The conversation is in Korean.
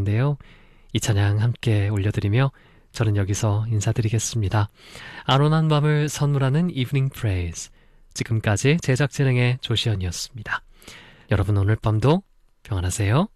텐데요. 이 찬양 함께 올려드리며 저는 여기서 인사드리겠습니다. 안온한 밤을 선물하는 이브닝 프레이즈. 지금까지 제작 진행의 조시연이었습니다. 여러분 오늘 밤도 평안하세요.